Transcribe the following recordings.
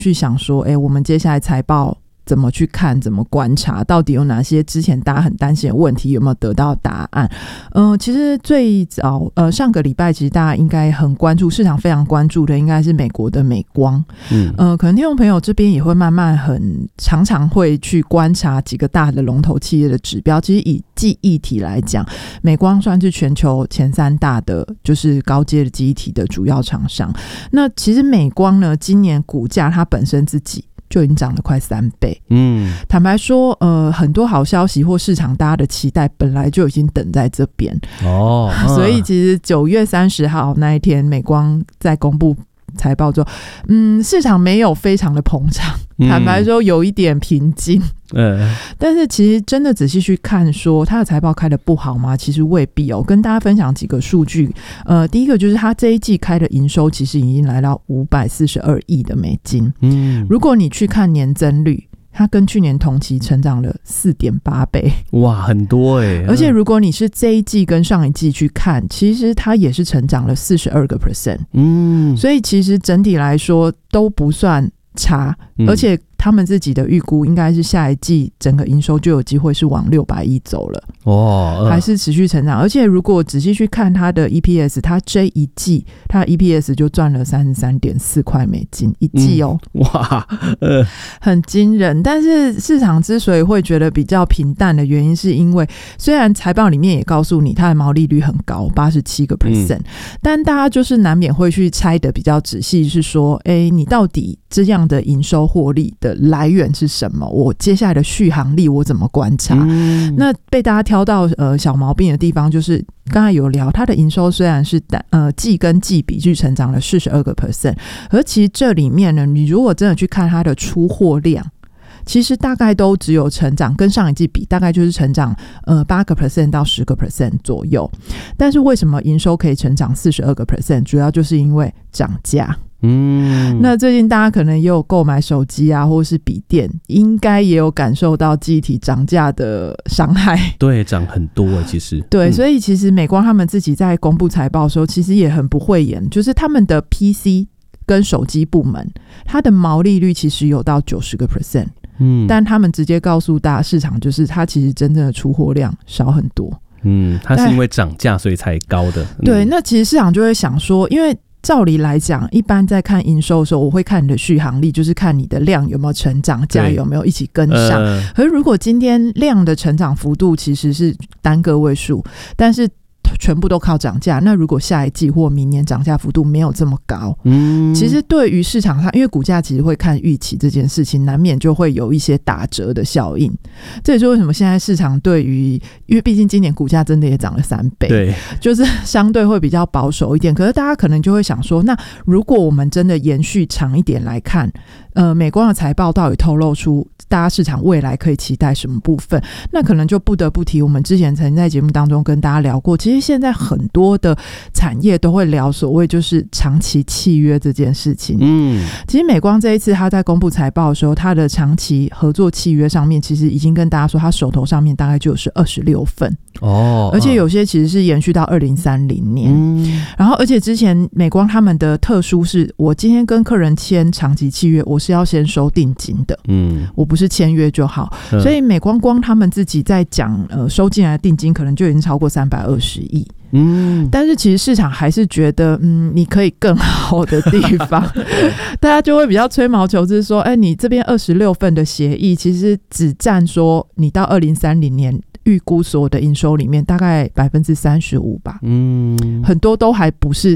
去想说我们接下来财报怎么去看，怎么观察，到底有哪些之前大家很担心的问题有没有得到答案。其实最早上个礼拜其实大家应该很关注，市场非常关注的应该是美国的美光。可能听众朋友这边也会慢慢常常会去观察几个大的龙头企业的指标。其实以记忆体来讲，美光算是全球前3大的就是高阶的记忆体的主要厂商。那其实美光呢，今年股价它本身自己就已经涨了快3倍。坦白说很多好消息或市场大家的期待本来就已经等在这边所以其实9月30号那一天美光在公布财报之后市场没有非常的捧场，坦白说有一点平静但是其实真的仔细去看说它的财报开得不好吗？其实未必跟大家分享几个数据。第一个就是它这一季开的营收其实已经来到542亿的美金。如果你去看年增率，它跟去年同期成长了 4.8 倍。 哇，很多而且如果你是这一季跟上一季去看，其实它也是成长了 42%。所以其实整体来说都不算差，而且他们自己的预估应该是下一季整个营收就有机会是往600亿走了还是持续成长。而且如果仔细去看它的 EPS， 它这一季它的 EPS 就赚了 33.4 块美金一季哇很惊人。但是市场之所以会觉得比较平淡的原因是因为虽然财报里面也告诉你它的毛利率很高 87%，但大家就是难免会去猜的比较仔细，是说你到底这样的营收获利的来源是什么？我接下来的续航力我怎么观察？那被大家挑到小毛病的地方就是刚才有聊它的营收虽然是季跟季比去成长了 42%， 而其实这里面呢，你如果真的去看它的出货量，其实大概都只有成长，跟上一季比大概就是成长8% 到 10% 左右。但是为什么营收可以成长 42%？ 主要就是因为涨价。那最近大家可能也有购买手机啊或是笔电，应该也有感受到记忆体涨价的伤害。 对，涨很多其实。 对，所以其实美光他们自己在公布财报的时候其实也很不讳言，就是他们的 PC 跟手机部门它的毛利率其实有到 90%，但他们直接告诉大家市场就是它其实真正的出货量少很多。 它是因为涨价所以才高的。 对，那其实市场就会想说，因为照理来讲一般在看营收的时候我会看你的续航力，就是看你的量有没有成长，价有没有一起跟上。可是如果今天量的成长幅度其实是单个位数，但是全部都靠涨价，那如果下一季或明年涨价幅度没有这么高，其实对于市场上，因为股价其实会看预期这件事情，难免就会有一些打折的效应。这也是为什么现在市场对于，因为毕竟今年股价真的也涨了3倍， 对， 就是相对会比较保守一点。可是大家可能就会想说，那如果我们真的延续长一点来看，美光的财报到底透露出大家市场未来可以期待什么部分，那可能就不得不提我们之前曾经在节目当中跟大家聊过，其实现在很多的产业都会聊所谓就是长期契约这件事情。其实美光这一次他在公布财报的时候，他的长期合作契约上面其实已经跟大家说他手头上面大概就是26份而且有些其实是延续到2030年。然后而且之前美光他们的特殊是，我今天跟客人签长期契约，我是要先收定金的，我不是签约就好。所以美光光他们自己在讲收进来的定金可能就已经超过320亿。但是其实市场还是觉得你可以更好的地方大家就会比较吹毛求疵说你这边26份的协议其实只占说你到2030年预估所有的营收里面大概 35% 吧。很多都还不是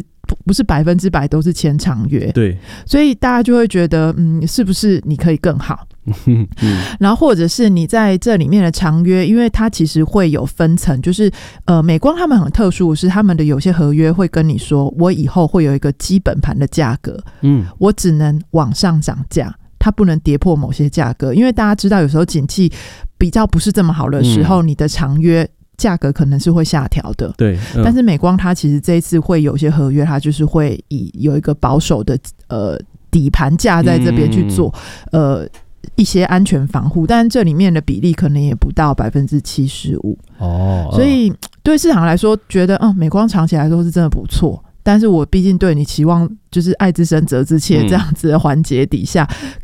100%都是签长约。 对， 所以大家就会觉得是不是你可以更好然后或者是你在这里面的长约，因为它其实会有分层，就是美光他们很特殊的是他们的有些合约会跟你说我以后会有一个基本盘的价格，我只能往上涨价，它不能跌破某些价格。因为大家知道有时候景气比较不是这么好的时候，你的长约价格可能是会下调的。 对， 但是美光它其实这一次会有些合约，它就是会有一个保守的底盘价在这边去做一些安全防护，但这里面的比例可能也不到 75%。所以对市场来说觉得美光长期来说是真的不错， 但是我毕竟对你期望就是爱之深责之切这样子的环节底下，